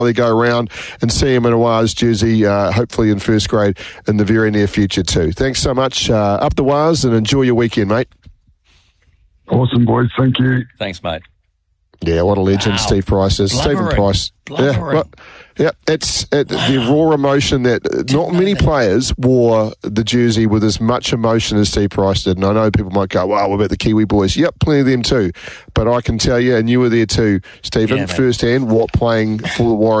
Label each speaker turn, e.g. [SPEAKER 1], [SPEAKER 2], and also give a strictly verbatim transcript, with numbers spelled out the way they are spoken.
[SPEAKER 1] they go around and see him in a Waz jersey, uh, hopefully in first grade in the very near future too. Thanks so much. Uh, up the Waz and enjoy your weekend, mate.
[SPEAKER 2] Awesome, boys. Thank you.
[SPEAKER 3] Thanks, mate.
[SPEAKER 1] Yeah, what a legend
[SPEAKER 3] Wow.
[SPEAKER 1] Steve Price is.
[SPEAKER 3] Blubbering.
[SPEAKER 1] Stephen Price.
[SPEAKER 3] Blubbering.
[SPEAKER 1] Yeah, well, yeah, it's it,
[SPEAKER 3] Wow.
[SPEAKER 1] the raw emotion that not many
[SPEAKER 3] that.
[SPEAKER 1] players wore the jersey with as much emotion as Steve Price did. And I know people might go, wow, what about the Kiwi boys? Yep, plenty of them too. But I can tell you, and you were there too, Stephen,
[SPEAKER 3] Yeah, mate.
[SPEAKER 1] firsthand, what playing for the Warriors